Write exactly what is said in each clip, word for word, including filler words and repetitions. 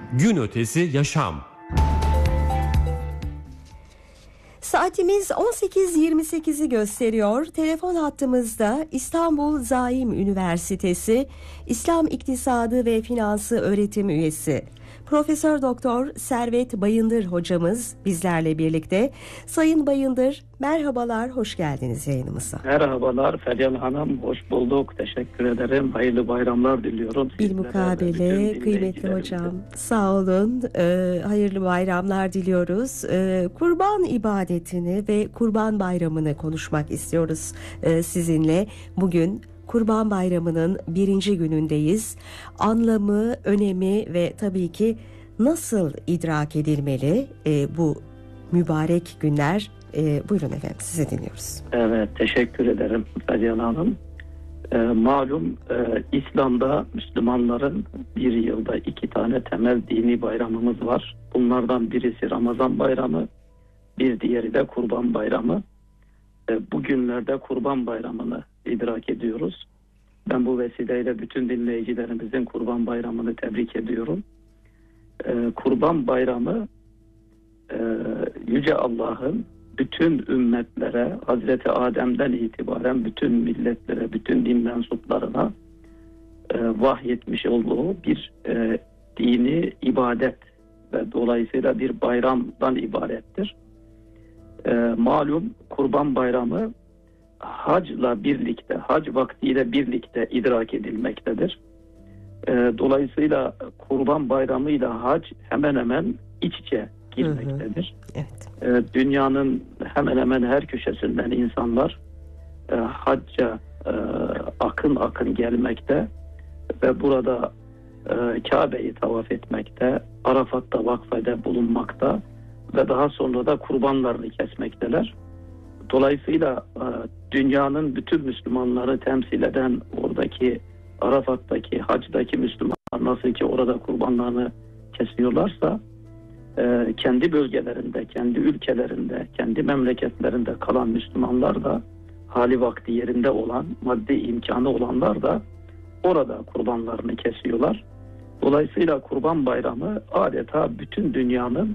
Gün ötesi yaşam. Saatimiz on sekiz yirmi sekizi gösteriyor. Telefon hattımızda İstanbul Zaim Üniversitesi İslam İktisadı ve Finansı öğretim üyesi Profesör Doktor Servet Bayındır hocamız bizlerle birlikte. Sayın Bayındır, merhabalar, hoş geldiniz yayınımıza. Merhabalar Feryal Hanım, hoş bulduk. Teşekkür ederim. Hayırlı bayramlar diliyorum. Bilmukabele kıymetli hocam. Sağ olun. Ee, hayırlı bayramlar diliyoruz. Ee, kurban ibadetini ve kurban bayramını konuşmak istiyoruz ee, sizinle. Bugün Kurban Bayramı'nın birinci günündeyiz. Anlamı, önemi ve tabii ki nasıl idrak edilmeli e, bu mübarek günler? E, buyurun efendim, sizi dinliyoruz. Evet, teşekkür ederim Feryal Hanım. E, malum e, İslam'da Müslümanların bir yılda iki tane temel dini bayramımız var. Bunlardan birisi Ramazan Bayramı, bir diğeri de Kurban Bayramı. E, bugünlerde Kurban Bayramı'nı idrak ediyoruz. Ben bu vesileyle bütün dinleyicilerimizin Kurban Bayramı'nı tebrik ediyorum. Ee, Kurban Bayramı e, Yüce Allah'ın bütün ümmetlere, Hazreti Adem'den itibaren bütün milletlere, bütün din mensuplarına e, vahyetmiş olduğu bir e, dini ibadet ve dolayısıyla bir bayramdan ibarettir. E, malum Kurban Bayramı hacla birlikte, hac vaktiyle birlikte idrak edilmektedir. E, dolayısıyla Kurban Bayramı ile hac hemen hemen iç içe girmektedir. Hı hı. Evet. E, dünyanın hemen hemen her köşesinden insanlar e, hacca e, akın akın gelmekte ve burada e, Kabe'yi tavaf etmekte, Arafat'ta vakfede bulunmakta ve daha sonra da kurbanlarını kesmekteler. Dolayısıyla dünyanın bütün Müslümanları temsil eden oradaki Arafat'taki, hacdaki Müslümanlar nasıl ki orada kurbanlarını kesiyorlarsa kendi bölgelerinde, kendi ülkelerinde, kendi memleketlerinde kalan Müslümanlar da hali vakti yerinde olan, maddi imkanı olanlar da orada kurbanlarını kesiyorlar. Dolayısıyla Kurban Bayramı adeta bütün dünyanın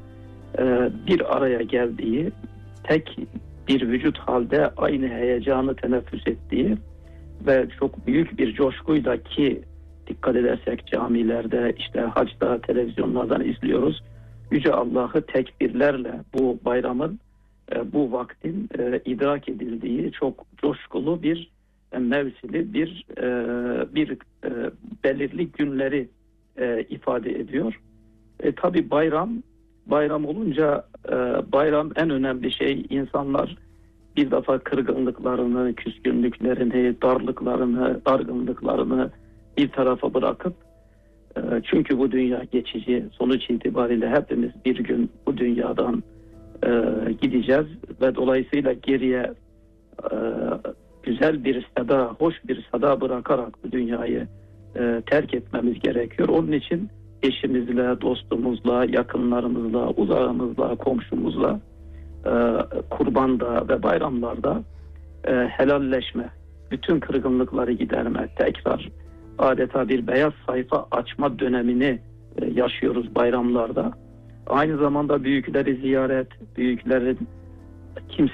bir araya geldiği, tek bir vücut halde aynı heyecanı teneffüs ettiği ve çok büyük bir coşkuyla ki dikkat edersek camilerde, işte hacda, televizyonlardan izliyoruz. Yüce Allah'ı tekbirlerle bu bayramın, bu vaktin idrak edildiği çok coşkulu bir mevsili, bir bir belirli günleri ifade ediyor. E, tabii bayram Bayram olunca e, bayram en önemli şey, insanlar bir defa kırgınlıklarını, küskünlüklerini, darlıklarını, dargınlıklarını bir tarafa bırakıp e, çünkü bu dünya geçici, sonuç itibariyle hepimiz bir gün bu dünyadan e, gideceğiz ve dolayısıyla geriye e, güzel bir sada, hoş bir sada bırakarak bu dünyayı e, terk etmemiz gerekiyor. Onun için eşimizle, dostumuzla, yakınlarımızla, uzağımızla, komşumuzla e, kurbanda ve bayramlarda e, helalleşme, bütün kırgınlıkları giderme, tekrar adeta bir beyaz sayfa açma dönemini e, yaşıyoruz bayramlarda. Aynı zamanda büyükleri ziyaret, büyüklerin kimse